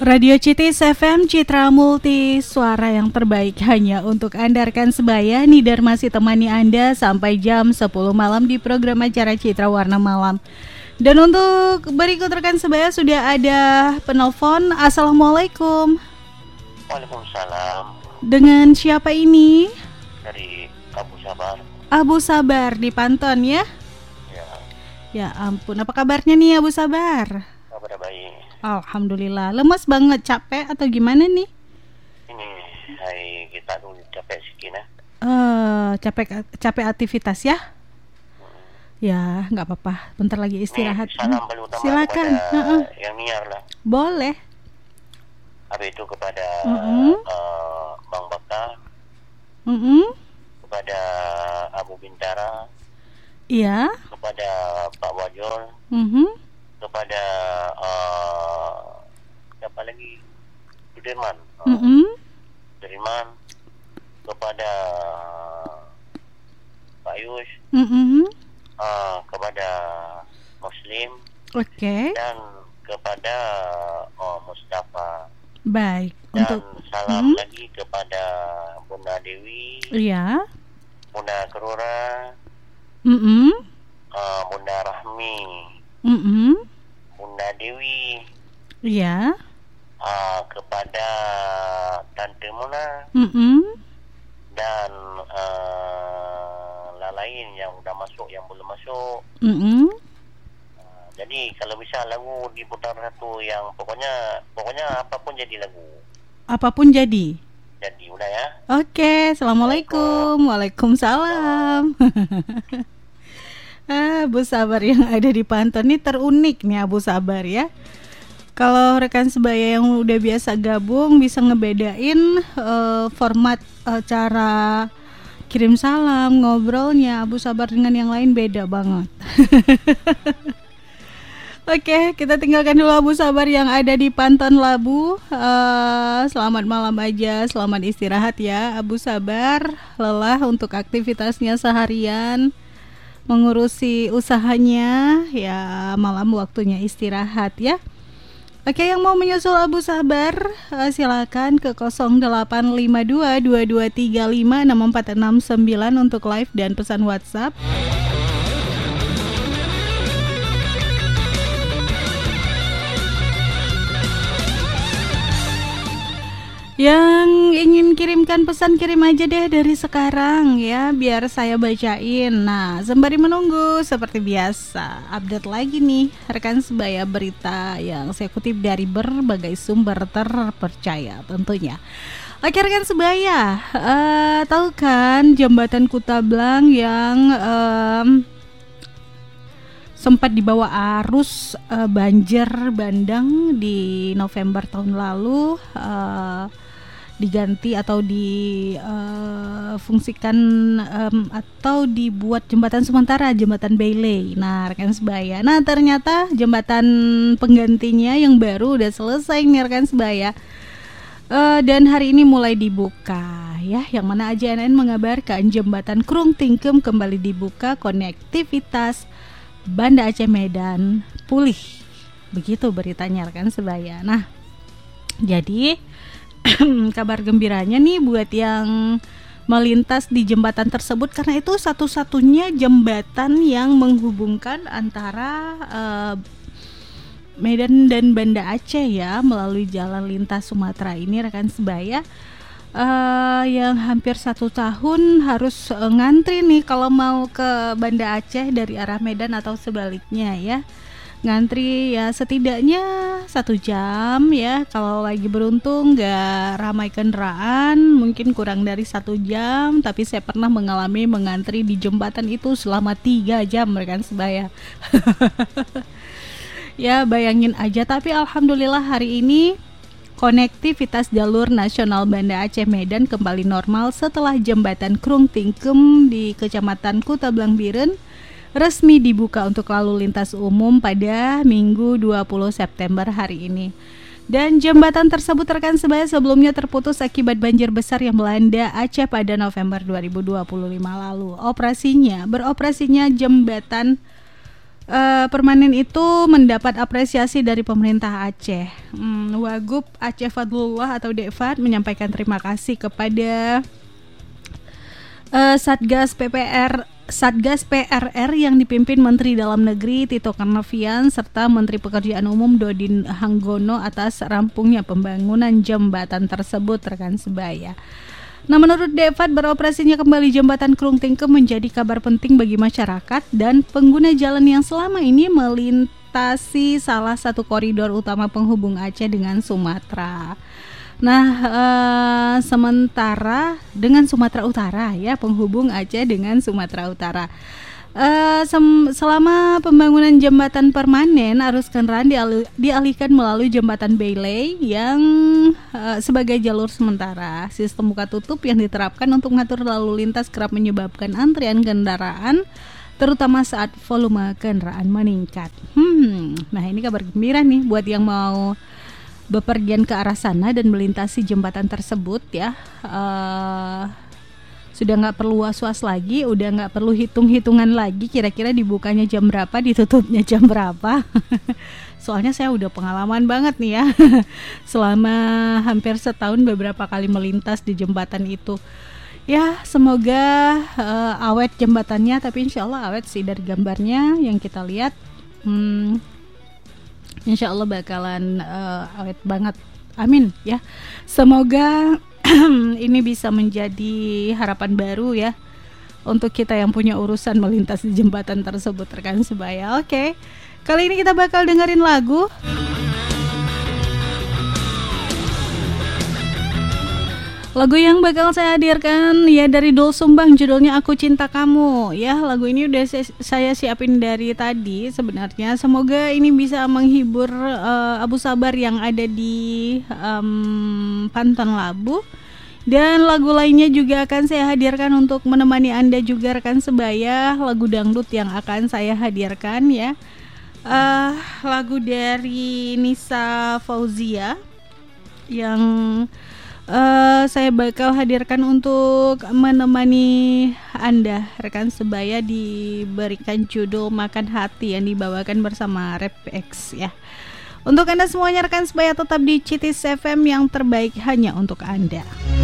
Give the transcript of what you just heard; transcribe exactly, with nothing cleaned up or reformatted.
Radio Citis F M, Citra Multi, suara yang terbaik hanya untuk Anda rekan sebaya. Nidar masih temani Anda sampai jam sepuluh malam di program acara Citra Warna Malam. Dan untuk berikut rekan sebaya sudah ada penelpon. Assalamualaikum. Waalaikumsalam. Dengan siapa ini? Dari Abu Sabar. Abu Sabar di Panton ya? Ya. Ya ampun, apa kabarnya nih Abu Sabar? Kabar baik. Alhamdulillah. Lemas banget, capek atau gimana nih? Ini hari kita dulu capek sikit nah. Eh, capek capek aktivitas ya? Hmm. Ya, nggak apa-apa. Bentar lagi istirahat. Ini salam paling utama silakan. kepada uh-uh. yang niar lah. Boleh. Habis itu kepada uh-uh. uh, Bang Baka. Uh-uh. Kepada Abu Bintara. Iya. Kepada Pak Wajol. Uh-huh. Kepada uh, siapa lagi? Sudirman. Uh, uh-uh. Sudirman. Kepada Pak Yus. Uh-uh. Uh, kepada Muslim. Oke. Okay. Dan kepada oh, Mustafa. Baik. Dan untuk salam uh-huh. lagi kepada Bunda Dewi. Iya. Bunda Kerura. Uh-uh. uh, Bunda Rahmi. Uh-uh. Bunda Dewi. Iya. Uh, kepada Tante Mona. Uh-uh. Dan uh, lain yang udah masuk, yang belum masuk. Uh-uh. uh, Jadi kalau bisa lagu diputar satu yang pokoknya pokoknya apapun jadi lagu. Apapun jadi. Jadi udah ya. Oke, assalamualaikum. Waalaikumsalam. Ah, Abu Sabar yang ada di Panton ini terunik nih Abu Sabar ya. Kalau rekan sebaya yang udah biasa gabung bisa ngebedain uh, format uh, cara kirim salam, ngobrolnya Abu Sabar dengan yang lain beda banget. Oke, kita tinggalkan dulu Abu Sabar yang ada di Panton Labu. Uh, selamat malam aja, selamat istirahat ya Abu Sabar. Lelah untuk aktivitasnya seharian, mengurusi usahanya, ya malam waktunya istirahat ya. Oke, yang mau menyusul Abu Sabar, uh, silakan ke nol delapan lima dua dua dua tiga lima enam empat enam sembilan untuk live dan pesan WhatsApp. Yang ingin kirimkan pesan kirim aja deh dari sekarang ya, biar saya bacain. Nah, sembari menunggu seperti biasa update lagi nih rekan sebaya berita yang saya kutip dari berbagai sumber terpercaya tentunya. Oke rekan sebaya, uh, tahu kan jembatan Kutablang yang um, sempat dibawa arus uh, banjir bandang di November tahun lalu, uh, diganti atau difungsikan uh, um, atau dibuat jembatan sementara, jembatan Bailey. Nah rekan sebaya, nah ternyata jembatan penggantinya yang baru udah selesai nih rekan sebaya, uh, dan hari ini mulai dibuka ya, yang mana A J N N mengabarkan jembatan Krung Tingkem kembali dibuka, konektivitas Banda Aceh Medan pulih. Begitu beritanya rekan sebaya. Nah, jadi kabar gembiranya nih buat yang melintas di jembatan tersebut, karena itu satu-satunya jembatan yang menghubungkan antara uh, Medan dan Banda Aceh ya, melalui jalan lintas Sumatera ini rekan sebaya. Uh, yang hampir satu tahun harus uh, ngantri nih kalau mau ke Banda Aceh dari arah Medan atau sebaliknya ya, ngantri ya setidaknya satu jam ya, kalau lagi beruntung gak ramai kendaraan mungkin kurang dari satu jam, tapi saya pernah mengalami mengantri di jembatan itu selama tiga jam rekan sebaya. Ya bayangin aja, tapi alhamdulillah hari ini konektivitas jalur nasional Banda Aceh Medan kembali normal setelah jembatan Krung Tingkem di Kecamatan Kutablang Biren resmi dibuka untuk lalu lintas umum pada Minggu dua puluh September hari ini. Dan jembatan tersebut rekan sebaya sebelumnya terputus akibat banjir besar yang melanda Aceh pada November dua ribu dua puluh lima lalu. Operasinya, beroperasinya jembatan uh, permanen itu mendapat apresiasi dari pemerintah Aceh. Hmm, Wagub Aceh Fadlullah atau Dekfad menyampaikan terima kasih kepada uh, Satgas P P R Satgas P R R yang dipimpin Menteri Dalam Negeri Tito Karnavian serta Menteri Pekerjaan Umum Dodin Hanggono atas rampungnya pembangunan jembatan tersebut, rekan sebaya. Nah, menurut Dekfad, beroperasinya kembali jembatan Krung Tingkem menjadi kabar penting bagi masyarakat dan pengguna jalan yang selama ini melintasi salah satu koridor utama penghubung Aceh dengan Sumatera. Nah, eh, sementara dengan Sumatera Utara ya, penghubung Aceh dengan Sumatera Utara. Eh, sem- selama pembangunan jembatan permanen, arus kendaraan diali- dialihkan melalui jembatan Bailey yang eh, sebagai jalur sementara. Sistem buka tutup yang diterapkan untuk mengatur lalu lintas kerap menyebabkan antrian kendaraan, terutama saat volume kendaraan meningkat. Hmm, nah ini kabar gembira nih buat yang mau bepergian ke arah sana dan melintasi jembatan tersebut ya. Uh, sudah nggak perlu was-was lagi, udah nggak perlu hitung-hitungan lagi kira-kira dibukanya jam berapa, ditutupnya jam berapa. Soalnya saya udah pengalaman banget nih ya, selama hampir setahun beberapa kali melintas di jembatan itu. Ya semoga uh, awet jembatannya, tapi insya Allah awet sih dari gambarnya yang kita lihat. Hmm, insya Allah bakalan uh, awet banget, amin ya. Semoga ini bisa menjadi harapan baru ya untuk kita yang punya urusan melintas di jembatan tersebut, rekan sebaya. Oke, kali ini kita bakal dengerin lagu. Lagu yang bakal saya hadirkan ya dari Doel Sumbang, judulnya Aku Cinta Kamu. Ya, lagu ini udah saya siapin dari tadi sebenarnya. Semoga ini bisa menghibur uh, Abu Sabar yang ada di um, Pantan Labu. Dan lagu lainnya juga akan saya hadirkan untuk menemani Anda juga, rekan sebaya. Lagu dangdut yang akan saya hadirkan ya, uh, lagu dari Nisa Fauzia yang Uh, saya bakal hadirkan untuk menemani Anda, rekan sebaya, diberikan judul Makan Hati yang dibawakan bersama Rap X ya. Untuk Anda semuanya rekan sebaya, tetap di C I T I S F M yang terbaik hanya untuk Anda.